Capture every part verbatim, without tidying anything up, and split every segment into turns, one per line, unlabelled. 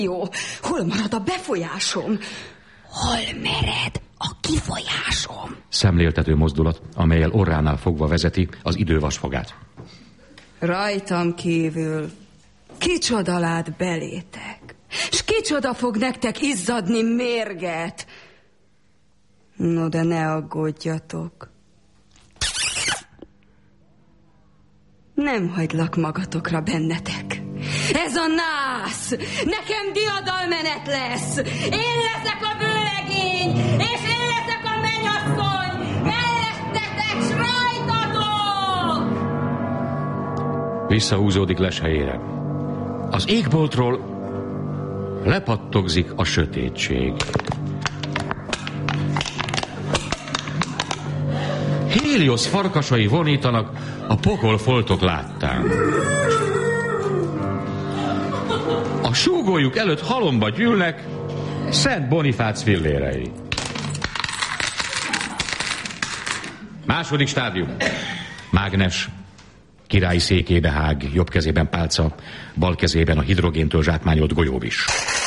Jó, hol marad a befolyásom? Hol mered a kifolyásom?
Szemléltető mozdulat, amellyel orránál fogva vezeti az idő vasfogát.
Rajtam kívül kicsoda lát belétek, s kicsoda fog nektek izzadni mérget. No, de ne aggódjatok. Nem hagylak magatokra bennetek. Ez a nász nekem diadalmenet lesz. Én leszek a vőlegény, és én leszek a mennyasszony. Mellettetek, s rajtatok!
Visszahúzódik les helyére. Az égboltról lepattogzik a sötétség. Héliosz farkasai vonítanak a pokolfoltok láttán. A súgójuk előtt halomba gyűlnek Szent Bonifác fillérei. Második stádium. Mágnes királyi székébe hág, jobb kezében pálca, bal kezében a hidrogéntől zsákmányolt golyóvis.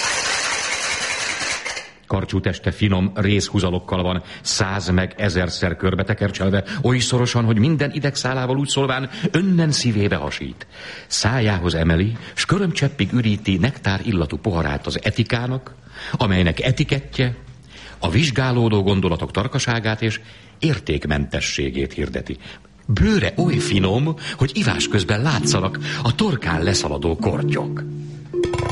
Karcsú teste finom rézhúzalokkal van, száz meg ezerszer körbetekercselve, oly szorosan, hogy minden idegszálával úgy szólván önnen szívébe hasít. Szájához emeli, s körömcseppig üríti nektár illatú poharát az etikának, amelynek etikettje a vizsgálódó gondolatok tarkaságát és értékmentességét hirdeti. Bőre oly finom, hogy ivás közben látszanak a torkán leszaladó kortyok.